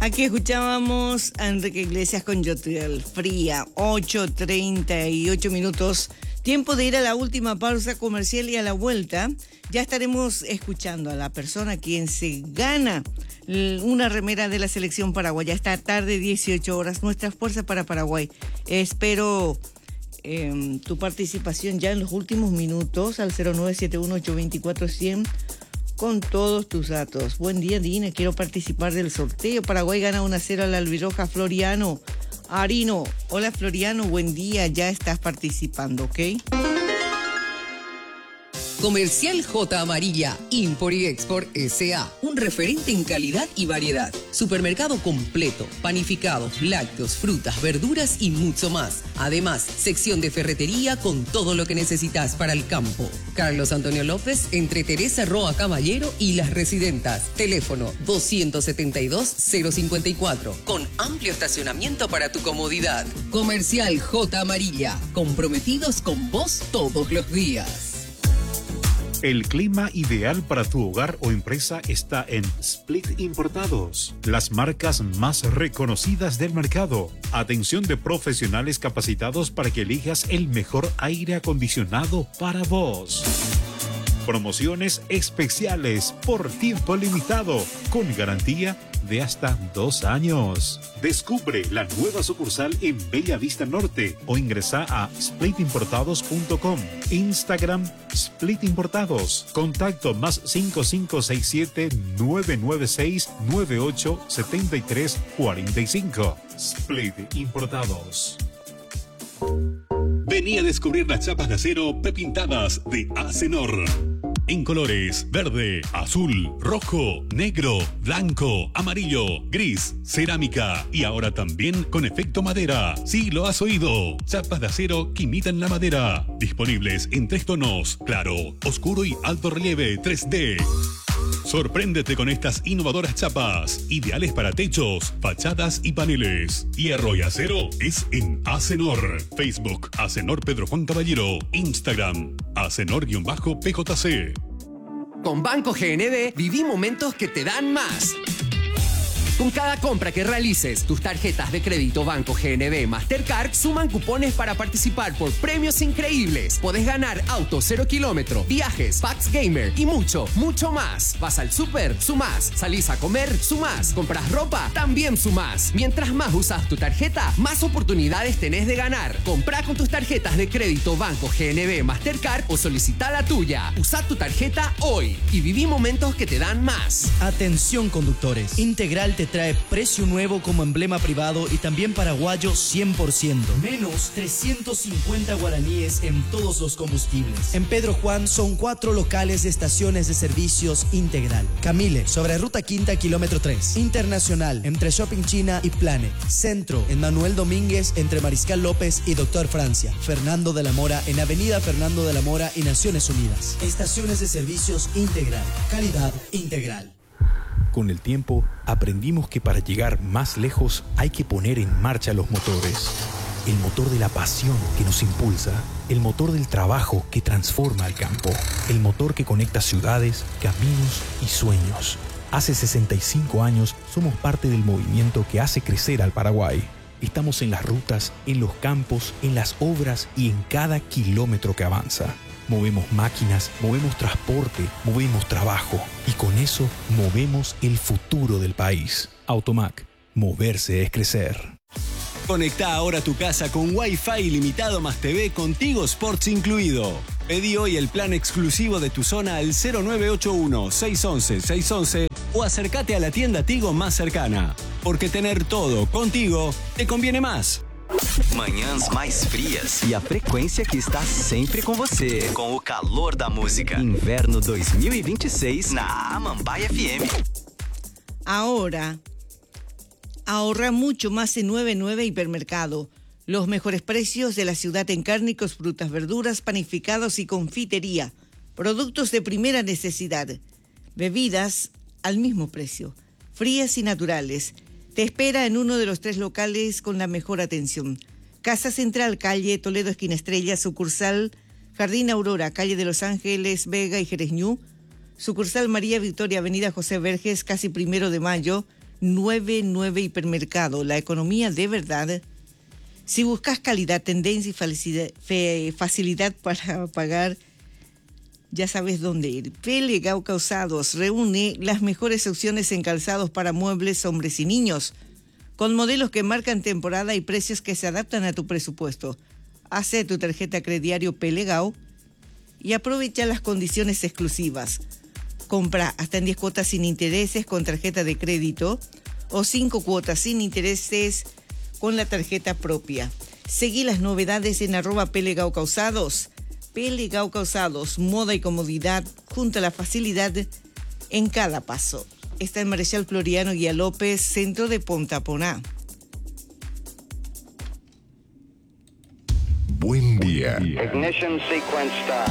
Aquí escuchábamos a Enrique Iglesias con Yo Te Fría, 8:38 minutos. Tiempo de ir a la última pausa comercial y a la vuelta ya estaremos escuchando a la persona quien se gana una remera de la selección paraguaya. Esta tarde, 18 horas, nuestra fuerza para Paraguay. Espero tu participación ya en los últimos minutos al 0971-824-100 con todos tus datos. Buen día, Dina, quiero participar del sorteo. Paraguay gana 1-0 a la Albiroja. Floriano Arino, hola Floriano, buen día, ya estás participando, ¿ok? Comercial J Amarilla, Import y Export S.A., un referente en calidad y variedad. Supermercado completo, panificados, lácteos, frutas, verduras y mucho más. Además, sección de ferretería con todo lo que necesitas para el campo. Carlos Antonio López, entre Teresa Roa Caballero y Las Residentas. Teléfono 272-054, con amplio estacionamiento para tu comodidad. Comercial J Amarilla, comprometidos con vos todos los días. El clima ideal para tu hogar o empresa está en Split Importados. Las marcas más reconocidas del mercado. Atención de profesionales capacitados para que elijas el mejor aire acondicionado para vos. Promociones especiales por tiempo limitado, con garantía de hasta 2 años. Descubre la nueva sucursal en Bella Vista Norte o ingresa a splitimportados.com. Instagram Split Importados. Contacto más 5567-996-987345. Split Importados. Vení a descubrir las chapas de acero prepintadas de Acenor. En colores verde, azul, rojo, negro, blanco, amarillo, gris, cerámica y ahora también con efecto madera. Sí, lo has oído. Chapas de acero que imitan la madera. Disponibles en 3 tonos: claro, oscuro y alto relieve 3D. Sorpréndete con estas innovadoras chapas, ideales para techos, fachadas y paneles. Hierro y acero es en Acenor. Facebook, Acenor Pedro Juan Caballero. Instagram, Acenor-PJC. Con Banco GNB viví momentos que te dan más. Con cada compra que realices, tus tarjetas de crédito Banco GNB Mastercard suman cupones para participar por premios increíbles. Podés ganar auto 0 kilómetro, viajes, packs gamer y mucho, mucho más. Vas al súper, sumás. Salís a comer, sumás. Compras ropa, también sumás. Mientras más usas tu tarjeta, más oportunidades tenés de ganar. Comprá con tus tarjetas de crédito Banco GNB Mastercard o solicita la tuya. Usá tu tarjeta hoy y viví momentos que te dan más. Atención, conductores. Integral te trae precio nuevo como emblema privado y también paraguayo 100%. Menos 350 guaraníes en todos los combustibles. En Pedro Juan son 4 locales de estaciones de servicios Integral. Camile, sobre Ruta Quinta, kilómetro 3. Internacional, entre Shopping China y Planet. Centro, en Manuel Domínguez, entre Mariscal López y Doctor Francia. Fernando de la Mora, en Avenida Fernando de la Mora y Naciones Unidas. Estaciones de servicios Integral. Calidad integral. Con el tiempo, aprendimos que para llegar más lejos hay que poner en marcha los motores. El motor de la pasión que nos impulsa, el motor del trabajo que transforma el campo, el motor que conecta ciudades, caminos y sueños. Hace 65 años somos parte del movimiento que hace crecer al Paraguay. Estamos en las rutas, en los campos, en las obras y en cada kilómetro que avanza. Movemos máquinas, movemos transporte, movemos trabajo y con eso movemos el futuro del país. Automac, moverse es crecer. Conectá ahora tu casa con Wi-Fi ilimitado más TV con Tigo Sports incluido. Pedí hoy el plan exclusivo de tu zona al 0981-611-611 o acércate a la tienda Tigo más cercana. Porque tener todo contigo te conviene más. Manhãs mais frias e a frequência que está sempre com você. Com o calor da música. Inverno 2026 na Amambai FM. Ahora, ahorra mucho más en 99 Hipermercado. Los mejores precios de la ciudad en cárnicos, frutas, verduras, panificados y confitería. Productos de primera necesidad. Bebidas al mismo precio. Frías y naturales. Te espera en uno de los 3 locales con la mejor atención. Casa Central, calle Toledo, esquina Estrella, sucursal Jardín Aurora, calle de Los Ángeles, Vega y Jerez Ñu, sucursal María Victoria, avenida José Verges, casi 1 de Mayo, 99 Hipermercado, la economía de verdad. Si buscas calidad, tendencia y facilidad para pagar, ya sabes dónde ir. Pelegao Calzados reúne las mejores opciones en calzados para muebles, hombres y niños, con modelos que marcan temporada y precios que se adaptan a tu presupuesto. Hace tu tarjeta crediario Pelegao y aprovecha las condiciones exclusivas. Compra hasta en 10 cuotas sin intereses con tarjeta de crédito o 5 cuotas sin intereses con la tarjeta propia. Seguí las novedades en @Pelegao Calzados. Pelegao Calzados, moda y comodidad junto a la facilidad en cada paso. Está en Marechal Floriano Guía López, centro de Pontaponá. Buen día. Ignition sequence start.